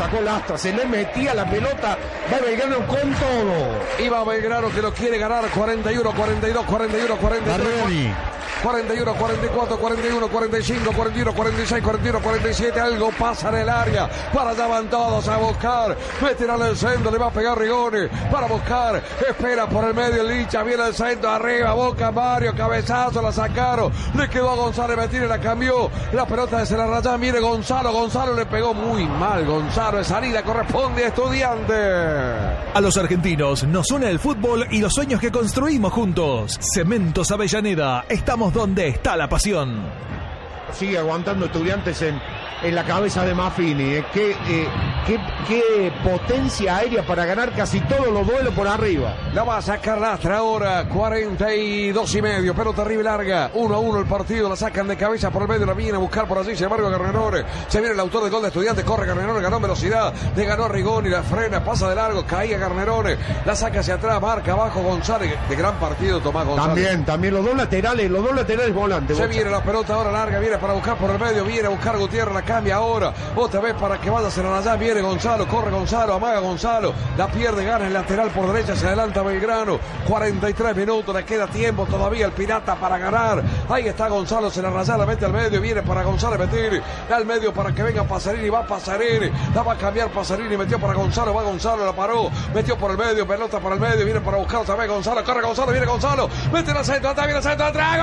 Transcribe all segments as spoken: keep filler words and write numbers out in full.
sacó Lastra, se le metía la pelota, va Belgrano con todo. Iba Belgrano que lo quiere ganar, cuarenta y uno, cuarenta y dos, cuarenta y uno, cuarenta y tres. cuarenta y uno, cuarenta y cuatro, cuarenta y uno, cuarenta y cinco, cuarenta y uno, cuarenta y seis, cuarenta y uno, cuarenta y siete. Algo pasa en el área. Para allá van todos a buscar. Meterán el centro. Le va a pegar Rigoni. Para buscar. Espera por el medio. Licha. Viene el centro. Arriba. Boca Mario. Cabezazo. La sacaron. Le quedó a González. Metine la cambió. La pelota se la raya. Mire Gonzalo. Gonzalo le pegó muy mal. Gonzalo. De salida corresponde a Estudiante. A los argentinos nos une el fútbol y los sueños que construimos juntos. Cementos Avellaneda. Estamos donde está la pasión. Sigue aguantando Estudiantes en, en la cabeza de Maffini. ¿eh? Qué, eh, qué, qué potencia aérea para ganar casi todos los duelos por arriba. La va a sacar Lastra ahora. cuarenta y dos y medio. Pelota arriba y larga. uno a uno el partido. La sacan de cabeza por el medio. La viene a buscar por allí. Sin embargo, Garrenore. Se viene el autor del gol de Estudiantes. Corre Garrenore. Ganó velocidad. Le ganó a Rigoni. La frena. Pasa de largo. Caía Garrenore. La saca hacia atrás. Marca abajo González. De gran partido Tomás González. También, también los dos laterales. Los dos laterales volantes. Se viene la pelota ahora larga. Viene para buscar por el medio. Viene a buscar Gutiérrez. La cambia ahora. Otra vez para que vaya a cerrar allá. Viene Gonzalo. Corre Gonzalo. Amaga Gonzalo. La pierde. Gana el lateral por derecha. Se adelanta Belgrano. cuarenta y tres minutos. Le queda tiempo todavía el Pirata para ganar. Ahí está Gonzalo. Se la raya. La mete al medio. Viene para Gonzalo meter. Da al medio para que venga Pasarini. Va Pasarini. La va a cambiar Pasarini. Metió para Gonzalo. Va Gonzalo. La paró. Metió por el medio. Pelota para el medio. Viene para buscar otra vez Gonzalo. Corre Gonzalo. Viene Gonzalo. Mete el centro. Atrás. Viene el centro. Atrás.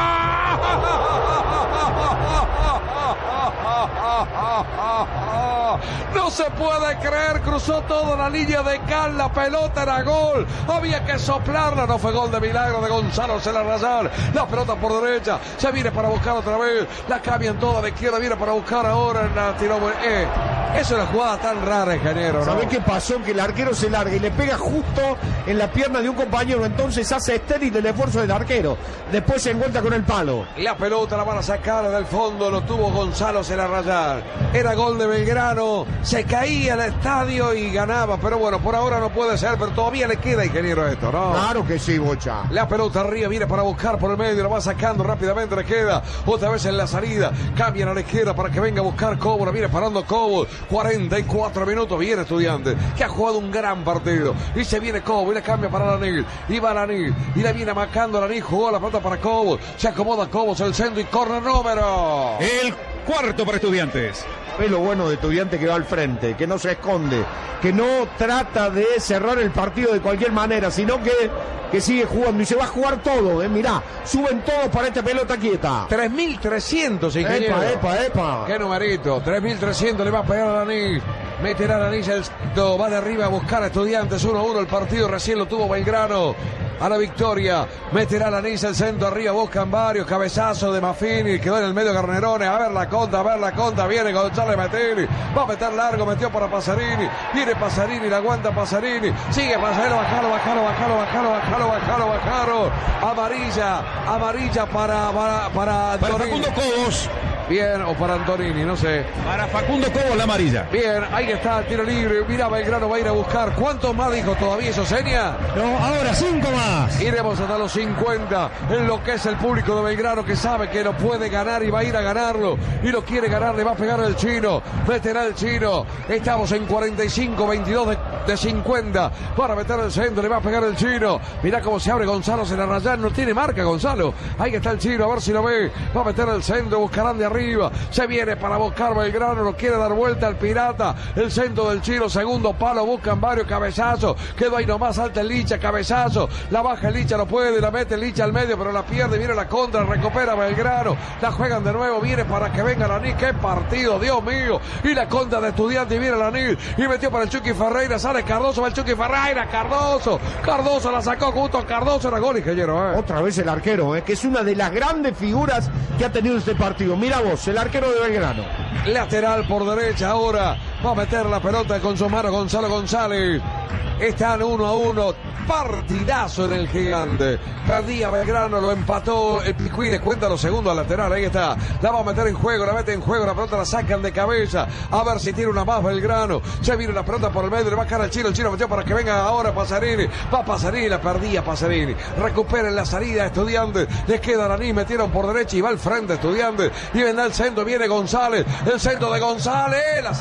No se puede creer, cruzó toda la línea de cal, la pelota era gol, había que soplarla, no fue gol de milagro de Gonzalo, se la rayaron, la pelota por derecha, se viene para buscar otra vez, la cambian toda de izquierda, viene para buscar ahora, la tiró, eh, es una jugada tan rara, ingeniero, ¿no? ¿Sabés qué pasó? Que el arquero se larga y le pega justo en la pierna de un compañero, entonces hace estéril el esfuerzo del arquero, después se encuentra con el palo. La pelota la van a sacar del fondo, lo tuvo Gonzalo, se la rayaron, era gol de Belgrano, se caía el estadio y ganaba, pero bueno, por ahora no puede ser, pero todavía le queda, ingeniero, esto, ¿no? Claro que sí, Bocha. La pelota arriba, viene para buscar por el medio, lo va sacando rápidamente, le queda otra vez en la salida, cambian a la izquierda para que venga a buscar Cobo, la viene parando Cobo, cuarenta y cuatro minutos, viene Estudiante, que ha jugado un gran partido, y se viene Cobo, y la cambia para Lanil, y va Lanil, y la viene marcando Lanil, jugó la pelota para Cobo, se acomoda Cobo, el centro y corre número. El cuarto para Estudiantes. Es lo bueno de Estudiante, que va al frente, que no se esconde, que no trata de cerrar el partido de cualquier manera, sino que, que sigue jugando y se va a jugar todo, ¿eh? Mirá, suben todos para esta pelota quieta. tres mil trescientos, ingeniero. Epa, epa, epa. Qué numerito, tres mil trescientos le va a pegar a Lanís. Meterá a Lanís, el va de arriba a buscar a Estudiantes, uno a uno el partido, recién lo tuvo Belgrano. A la victoria, meterá la Lanís el centro arriba, buscan varios, cabezazo de Maffini, quedó en el medio Garnerone, a ver la conta, a ver la conta, viene González Mettini, va a meter largo, metió para Pasarini, viene Pasarini, la aguanta Pasarini, sigue Pasarini, bajalo, bajalo, bajalo, bajalo, bajalo, bajalo, bajalo, amarilla, amarilla para, para, para, para Facundo Cobos. Bien, o para Antonini, no sé. Para Facundo Cobos la amarilla. Bien, ahí está el tiro libre. Mira, Belgrano va a ir a buscar. ¿Cuántos más dijo todavía eso, Seña? No, ahora cinco más. Iremos hasta los cincuenta. En lo que es el público de Belgrano, que sabe que lo puede ganar y va a ir a ganarlo. Y lo quiere ganar, le va a pegar el chino. Meterá el chino. Estamos en cuarenta y cinco, veintidós de, de cincuenta. Para meter el centro, le va a pegar el chino. Mirá cómo se abre Gonzalo, se la rayan. No tiene marca Gonzalo. Ahí está el chino, a ver si lo ve. Va a meter el centro, buscarán de arriba. Se viene para buscar Belgrano, no quiere dar vuelta al Pirata, el centro del chino, segundo palo, buscan varios cabezazos, quedó ahí nomás, alta el Licha, cabezazo, la baja el Licha, no puede, la mete el Licha al medio, pero la pierde, viene la contra, recupera Belgrano, la juegan de nuevo, viene para que venga Lanís, qué partido, Dios mío, y la contra de Estudiante, y viene Lanís, y metió para el Chucky Ferreira, sale Cardoso, va el Chucky Ferreira, Cardoso, Cardoso la sacó justo, Cardoso era gol, ingeniero, ¿eh? Otra vez el arquero, ¿eh? Que es una de las grandes figuras que ha tenido este partido, mira vos, el arquero de Belgrano. Lateral por derecha ahora. Va a meter la pelota con su mano Gonzalo González. Están uno a uno. Partidazo en el Gigante. Perdía Belgrano, lo empató el Picuí. Le cuenta los segundos al lateral. Ahí está. La va a meter en juego, la mete en juego. La pelota la sacan de cabeza. A ver si tiene una más Belgrano. Se viene la pelota por el medio. Le va a caer al chino. El chino metió para que venga ahora Pasarini. Va Pasarini, la perdía Pasarini. Recuperen la salida Estudiantes. Les queda Lanís. Metieron por derecha y va al frente Estudiantes. Y vendrá el centro. Viene González. El centro de González. La sacaba bien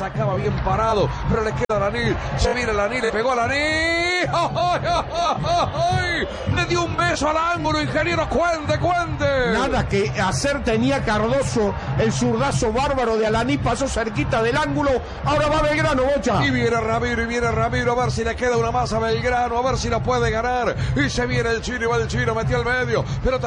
bien parado, pero le queda a Lanil. Se viene Lanil, le pegó a Lanil. ¡Ay, ay, ay, ay! Le dio un beso al ángulo, ingeniero. Cuente, cuente. Nada que hacer tenía Cardoso. El zurdazo bárbaro de Alaní pasó cerquita del ángulo. Ahora va Belgrano, Bocha. Y viene Ramiro, y viene Ramiro. A ver si le queda una más a Belgrano. A ver si la puede ganar. Y se viene el chino, y va el chino, metió al medio. Pelota